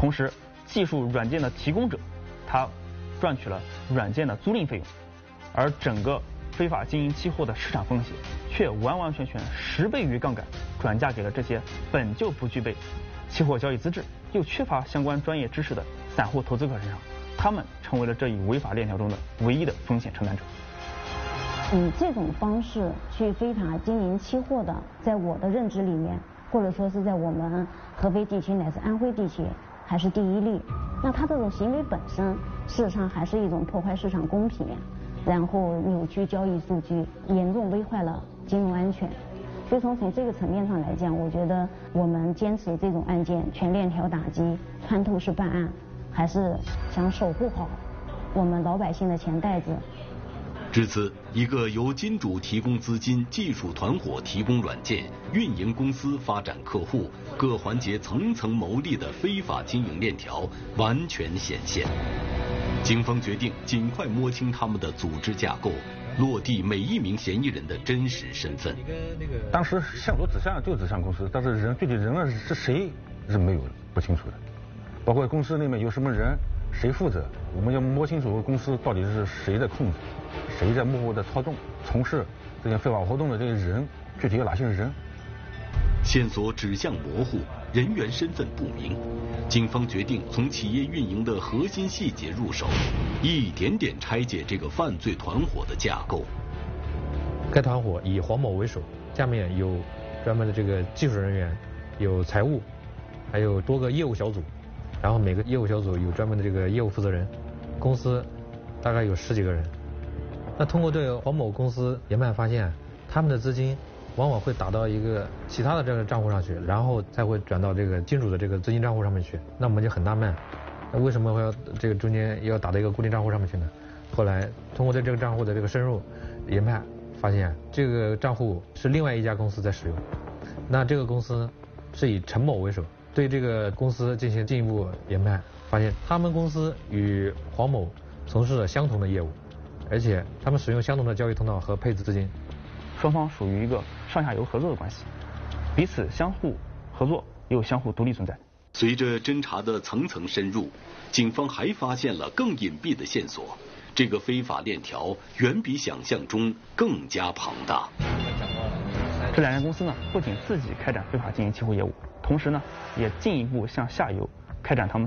同时，技术软件的提供者，他赚取了软件的租赁费用，而整个非法经营期货的市场风险却完完全全10倍于杠杆转嫁给了这些本就不具备期货交易资质又缺乏相关专业知识的散户投资客身上，他们成为了这一违法链条中的唯一的风险承担者。 以这种方式去非法经营期货的，在我的认知里面，或者说是在我们合肥地区乃至安徽地区，还是第一例。那他这种行为本身，事实上还是一种破坏市场公平，然后扭曲交易数据，严重危害了金融安全。所以从这个层面上来讲，我觉得我们坚持这种案件全链条打击、穿透式办案，还是想守护好我们老百姓的钱袋子。 至此，一个由金主提供资金、技术团伙提供软件、运营公司发展客户，各环节层层牟利的非法经营链条完全显现。警方决定尽快摸清他们的组织架构，落地每一名嫌疑人的真实身份。 当时向左指向公司，但是具体人是谁是没有不清楚的，包括公司里面有什么人，谁负责，我们要摸清楚公司到底是谁在控制，谁在幕后的操纵，从事这些非法活动的这些人，具体有哪些人。 线索指向模糊，人员身份不明，警方决定从企业运营的核心细节入手，一点点拆解这个犯罪团伙的架构。 该团伙以黄某为首，下面有专门的这个技术人员，有财务，还有多个业务小组，然后每个业务小组有专门的这个业务负责人，公司大概有10几个人。那通过对黄某公司研判发现，他们的资金往往会打到一个其他的这个账户上去，然后才会转到这个金主的这个资金账户上面去。那我们就很纳闷，那为什么会要这个中间要打到一个固定账户上面去呢？后来通过对这个账户的这个深入研判，发现这个账户是另外一家公司在使用。那这个公司是以陈某为首，对这个公司进行进一步研判，发现他们公司与黄某从事了相同的业务，而且他们使用相同的交易通道和配置资金。 双方属于一个上下游合作的关系，彼此相互合作又相互独立存在。 随着侦查的层层深入，警方还发现了更隐蔽的线索。这个非法链条远比想象中更加庞大。 这2家公司呢，不仅自己开展非法经营期货业务，同时呢，也进一步向下游开展他们